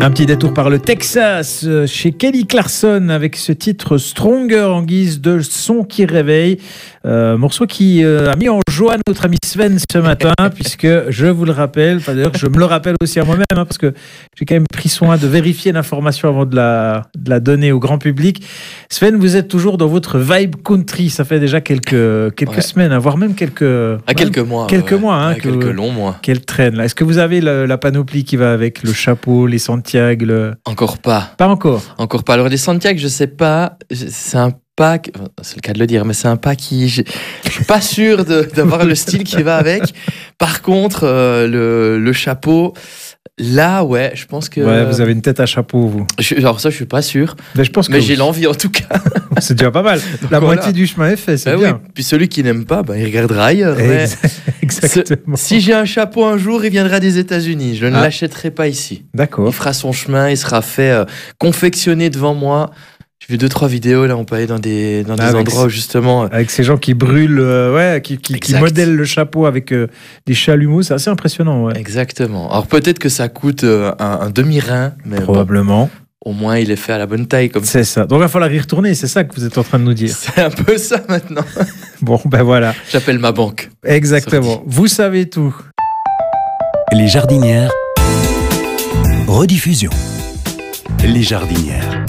Un petit détour par le Texas chez Kelly Clarkson avec ce titre Stronger en guise de son qui réveille. Morceau qui a mis en joie notre ami Sven ce matin, puisque je vous le rappelle, d'ailleurs je me le rappelle aussi à moi-même, parce que j'ai quand même pris soin de vérifier l'information avant de la donner au grand public. Sven, vous êtes toujours dans votre vibe country, ça fait déjà quelques semaines, voire même quelques mois. Quelques mois, quelques longs mois. Quelle traîne là. Est-ce que vous avez la panoplie qui va avec, le chapeau, les Santiago Encore pas. Pas encore. Encore pas. Alors les Santiago, je sais pas, c'est un pack, c'est le cas de le dire, mais c'est un pack qui, je suis pas sûr d'avoir le style qui va avec. Par contre, le chapeau, là, ouais, je pense que... Ouais, vous avez une tête à chapeau, vous. Alors ça, je suis pas sûr. Mais je pense que j'ai l'envie, en tout cas. C'est déjà pas mal. La moitié du chemin est fait, c'est bien. Oui. Puis celui qui n'aime pas, il regardera ailleurs. Exactement. Si j'ai un chapeau un jour, il viendra des États-Unis. Je ne l'achèterai pas ici. D'accord. Il fera son chemin, il sera fait confectionner devant moi. J'ai vu 2-3 vidéos, là, on peut aller dans des endroits où justement... Avec ces gens qui brûlent, qui modèlent le chapeau avec des chalumeaux, c'est assez impressionnant. Ouais. Exactement. Alors peut-être que ça coûte un demi-rein, mais probablement. Au moins, il est fait à la bonne taille. C'est ça. Donc il va falloir y retourner, c'est ça que vous êtes en train de nous dire. C'est un peu ça maintenant. Bon, ben voilà. J'appelle ma banque. Exactement. Vous savez tout. Les Jardinières. Rediffusion. Les Jardinières.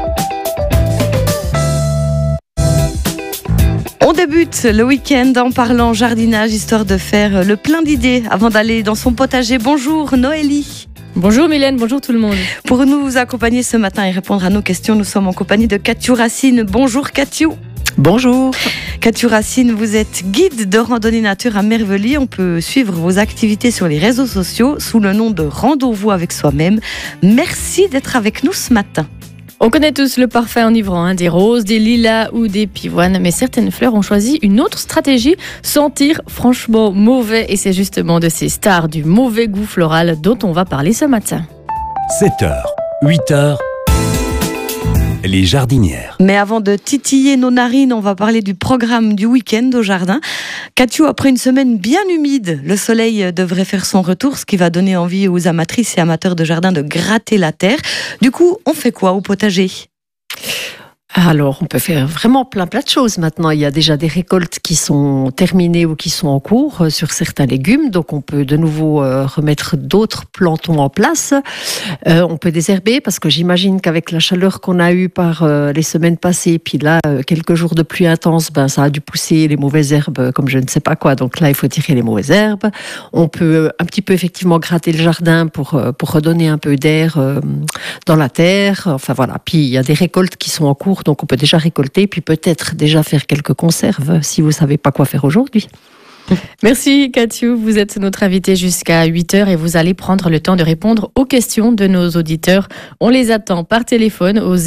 On débute le week-end en parlant jardinage, histoire de faire le plein d'idées avant d'aller dans son potager. Bonjour Noélie. Bonjour Mylène, bonjour tout le monde. Pour nous accompagner ce matin et répondre à nos questions, nous sommes en compagnie de Kathiou Racine. Bonjour Kathiou. Bonjour. Kathiou Racine, vous êtes guide de randonnée nature à Merveilly. On peut suivre vos activités sur les réseaux sociaux sous le nom de Rando-vous avec soi-même. Merci d'être avec nous ce matin. On connaît tous le parfait enivrant, des roses, des lilas ou des pivoines, mais certaines fleurs ont choisi une autre stratégie, sentir franchement mauvais, et c'est justement de ces stars du mauvais goût floral dont on va parler ce matin. 7h, 8h, les Jardinières. Mais avant de titiller nos narines, on va parler du programme du week-end au jardin. Kathiou, après une semaine bien humide, le soleil devrait faire son retour, ce qui va donner envie aux amatrices et amateurs de jardin de gratter la terre. Du coup, on fait quoi au potager ? Alors, on peut faire vraiment plein de choses maintenant. Il y a déjà des récoltes qui sont terminées ou qui sont en cours sur certains légumes. Donc, on peut de nouveau remettre d'autres plantons en place. On peut désherber parce que j'imagine qu'avec la chaleur qu'on a eue par les semaines passées, puis là, quelques jours de pluie intense, ça a dû pousser les mauvaises herbes comme je ne sais pas quoi. Donc là, il faut tirer les mauvaises herbes. On peut un petit peu effectivement gratter le jardin pour redonner un peu d'air dans la terre. Enfin voilà. Puis, il y a des récoltes qui sont en cours. Donc, on peut déjà récolter, puis peut-être déjà faire quelques conserves si vous ne savez pas quoi faire aujourd'hui. Merci Kathiou, vous êtes notre invitée jusqu'à 8h et vous allez prendre le temps de répondre aux questions de nos auditeurs. On les attend par téléphone au